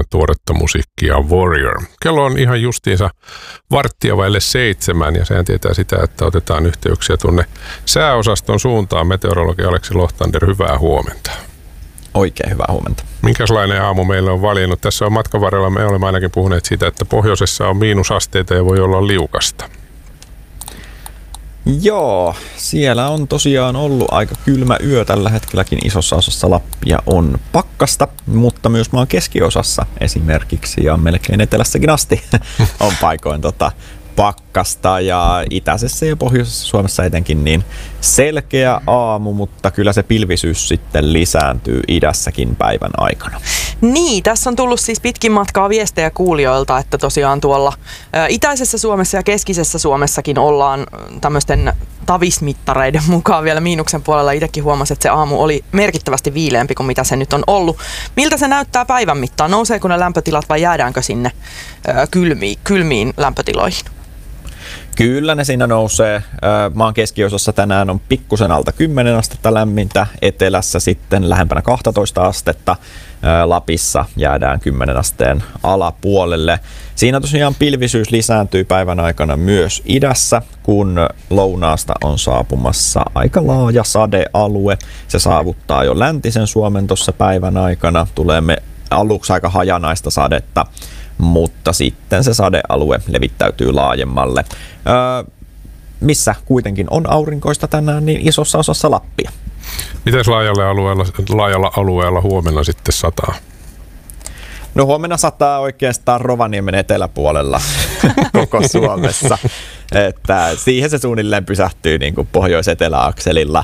tuoretta musiikkia Warrior. Kello on ihan justiinsa 6:45 ja sehän tietää sitä, että otetaan yhteyksiä tuonne sääosaston suuntaan. Meteorologi Aleksi Lohtander, hyvää huomenta. Oikein hyvää huomenta. Minkälainen aamu meille on valinnut? Tässä on matkan varrella, me olemme ainakin puhuneet siitä, että pohjoisessa on miinusasteita ja voi olla liukasta. Joo, siellä on tosiaan ollut aika kylmä yö tällä hetkelläkin. Isossa osassa Lappia on pakkasta, mutta myös maan keskiosassa esimerkiksi ja melkein etelässäkin asti on paikoin pakkasta ja itäisessä ja pohjoisessa Suomessa etenkin niin selkeä aamu, mutta kyllä se pilvisyys sitten lisääntyy idässäkin päivän aikana. Niin, tässä on tullut siis pitkin matkaa viestejä kuulijoilta, että tosiaan tuolla itäisessä Suomessa ja keskisessä Suomessakin ollaan tämmöisten tavismittareiden mukaan vielä miinuksen puolella. Itsekin huomasin, että se aamu oli merkittävästi viileämpi kuin mitä se nyt on ollut. Miltä se näyttää päivän mittaan? Nouseeko ne lämpötilat vai jäädäänkö sinne kylmiin lämpötiloihin? Kyllä ne siinä nousee. Maan keskiosassa tänään on pikkusen alta 10 astetta lämmintä, etelässä sitten lähempänä 12 astetta. Lapissa jäädään 10 asteen alapuolelle. Siinä tosiaan pilvisyys lisääntyy päivän aikana myös idässä, kun lounaasta on saapumassa aika laaja sadealue. Se saavuttaa jo läntisen Suomen tuossa päivän aikana. Tulee aluksi aika hajanaista sadetta, mutta sitten se sadealue levittäytyy laajemmalle. Missä kuitenkin on aurinkoista tänään, niin isossa osassa Lappia. Mites laajalla alueella huomenna sitten sataa? No huomenna sataa oikeastaan Rovaniemen eteläpuolella koko Suomessa. Että siihen se suunnilleen pysähtyy niin kuin pohjois-etelä-akselilla.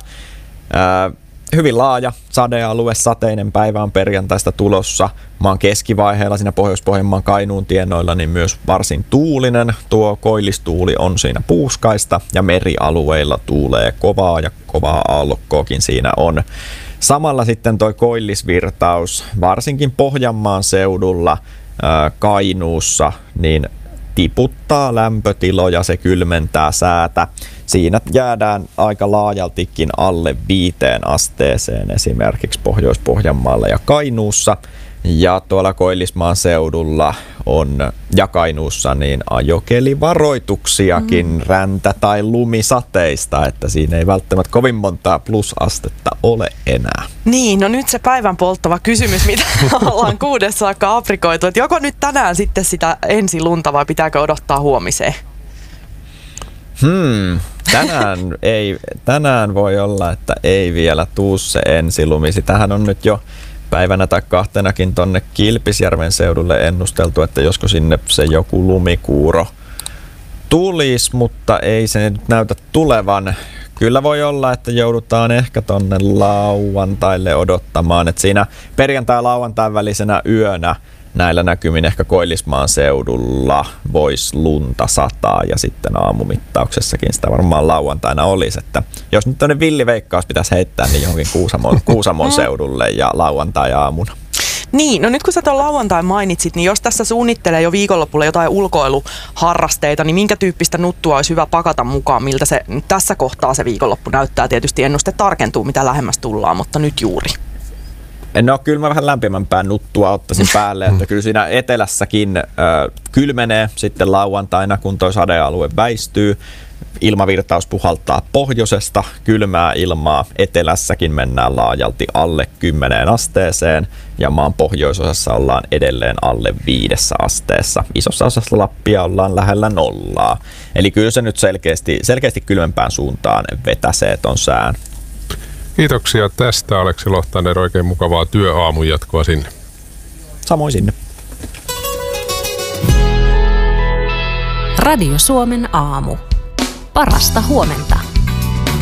Hyvin laaja sadealue, sateinen päivä on perjantaista tulossa. Maan keskivaiheella siinä Pohjois-Pohjanmaan Kainuun tienoilla niin myös varsin tuulinen. Tuo koillistuuli on siinä puuskaista ja merialueilla tuulee kovaa ja kovaa aallokkoakin siinä on. Samalla sitten toi koillisvirtaus, varsinkin Pohjanmaan seudulla, Kainuussa, niin tiputtaa lämpötiloja, se kylmentää säätä. Siinä jäädään aika laajaltikin alle 5 asteeseen esimerkiksi Pohjois-Pohjanmaalla ja Kainuussa. Ja tuolla Koillismaan seudulla on ja Kainuussa niin ajokelivaroituksiakin räntä- tai lumisateista, että siinä ei välttämättä kovin montaa plusastetta ole enää. Niin, no nyt se päivän polttava kysymys, mitä ollaan 6 saakka aprikoitu, että joko nyt tänään sitten sitä ensilunta vai pitääkö odottaa huomiseen? Tänään voi olla, että ei vielä tuu se ensilumi. Sitähän on nyt jo päivänä tai kahtenakin tonne Kilpisjärven seudulle ennusteltu, että josko sinne se joku lumikuuro tulisi, mutta ei se nyt näytä tulevan. Kyllä voi olla, että joudutaan ehkä tonne lauantaille odottamaan, että siinä perjantai-lauantain välisenä yönä näillä näkymin ehkä Koillismaan seudulla voisi lunta sataa ja sitten aamumittauksessakin sitä varmaan lauantaina olisi. Että jos nyt tuonne villiveikkaus pitäisi heittää, niin johonkin Kuusamon seudulle ja lauantai-aamuna. Niin, no nyt kun sä tuon lauantain mainitsit, niin jos tässä suunnittelee jo viikonlopulle jotain ulkoiluharrasteita, niin minkä tyyppistä nuttua olisi hyvä pakata mukaan, miltä se tässä kohtaa se viikonloppu näyttää? Tietysti ennuste tarkentuu, mitä lähemmäs tullaan, mutta nyt juuri. No kyllä mä vähän lämpimämpää nuttua ottaisin päälle, että kyllä siinä etelässäkin kylmenee sitten lauantaina, kun toi sadealue väistyy. Ilmavirtaus puhaltaa pohjoisesta, kylmää ilmaa. Etelässäkin mennään laajalti alle 10 asteeseen ja maan pohjoisosassa ollaan edelleen alle 5 asteessa. Isossa osassa Lappia ollaan lähellä 0. Eli kyllä se nyt selkeästi kylmempään suuntaan vetäsee ton sään. Kiitoksia tästä, Aleksi Lohtander. Oikein mukavaa työaamun jatkoa sinne. Samoin sinne. Radio Suomen aamu. Parasta huomenta.